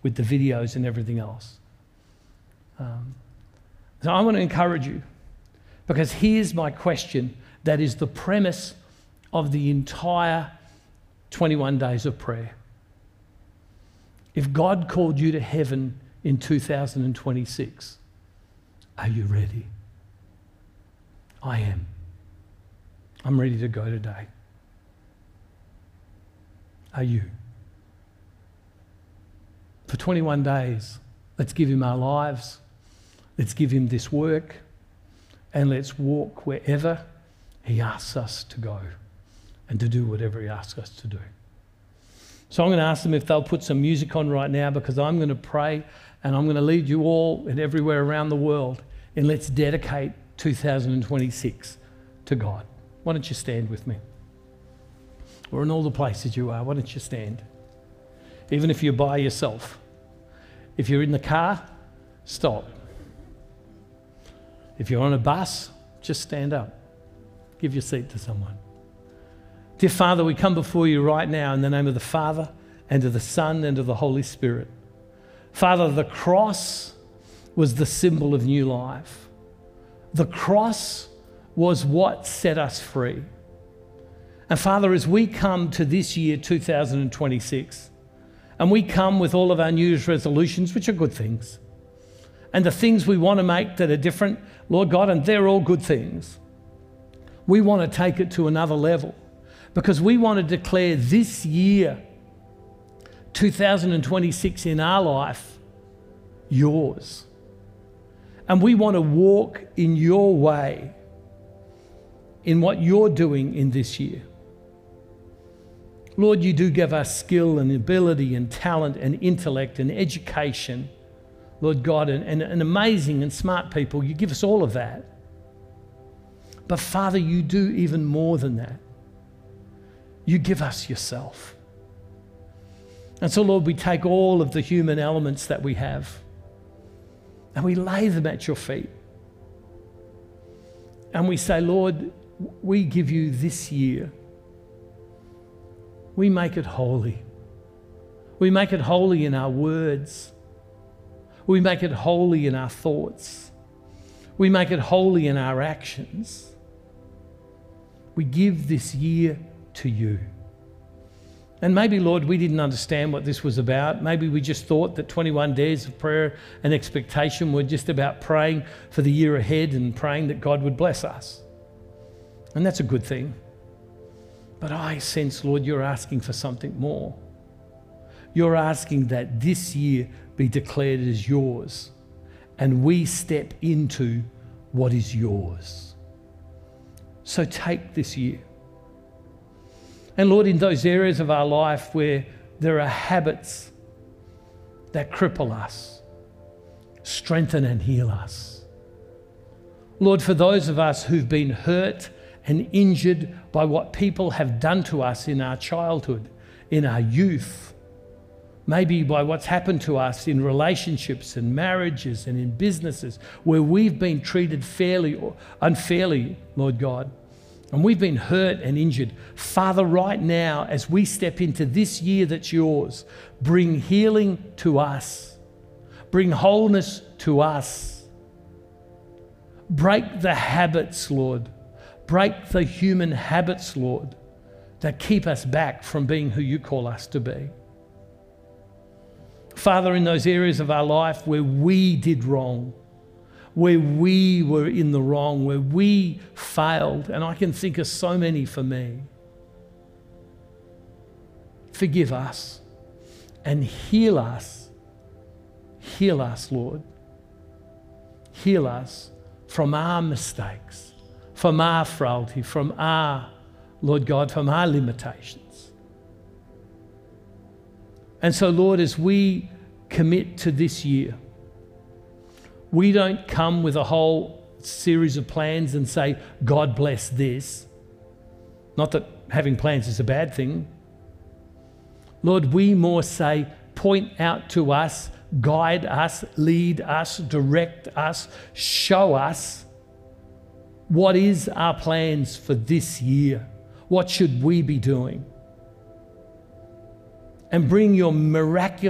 with the videos and everything else. So I want to encourage you, because here's my question that is the premise of the entire 21 days of prayer. If God called you to heaven in 2026, are you ready? I am. I'm ready to go today. Are you? For 21 days, let's give him our lives. Let's give him this work. And let's walk wherever he asks us to go and to do whatever he asks us to do. So I'm going to ask them if they'll put some music on right now, because I'm going to pray and I'm going to lead you all and everywhere around the world, and let's dedicate 2026 to God. Why don't you stand with me? Or in all the places you are, why don't you stand? Even if you're by yourself. If you're in the car, stop. If you're on a bus, just stand up. Give your seat to someone. Dear Father, we come before you right now in the name of the Father and of the Son and of the Holy Spirit. Father, the cross was the symbol of new life. The cross was what set us free. And Father, as we come to this year, 2026, and we come with all of our New Year's resolutions, which are good things, and the things we want to make that are different, Lord God, and they're all good things, we want to take it to another level, because we want to declare this year, 2026 in our life, yours. And we want to walk in your way, in what you're doing in this year. Lord, you do give us skill and ability and talent and intellect and education, Lord God, and amazing and smart people. You give us all of that. But Father, you do even more than that. You give us yourself. And so, Lord, we take all of the human elements that we have and we lay them at your feet. And we say, Lord, we give you this year. We make it holy. We make it holy in our words. We make it holy in our thoughts. We make it holy in our actions. We give this year to you. And maybe, Lord, we didn't understand what this was about. Maybe we just thought that 21 days of prayer and expectation were just about praying for the year ahead and praying that God would bless us. And that's a good thing. But I sense, Lord, you're asking for something more. You're asking that this year be declared as yours, and we step into what is yours. So take this year. And Lord, in those areas of our life where there are habits that cripple us, strengthen and heal us. Lord, for those of us who've been hurt and injured by what people have done to us in our childhood, in our youth, maybe by what's happened to us in relationships and marriages and in businesses where we've been treated fairly or unfairly, Lord God, and we've been hurt and injured. Father, right now, as we step into this year that's yours, bring healing to us. Bring wholeness to us. Break the habits, Lord. Break the human habits, Lord, that keep us back from being who you call us to be. Father, in those areas of our life where we did wrong, where we were in the wrong, where we failed, and I can think of so many for me, forgive us and heal us. Heal us, Lord. Heal us from our mistakes, from our frailty, from our, Lord God, from our limitations. And so, Lord, as we commit to this year, we don't come with a whole series of plans and say, God bless this. Not that having plans is a bad thing. Lord, we more say, point out to us, guide us, lead us, direct us, show us what is our plans for this year. What should we be doing? And bring your miraculous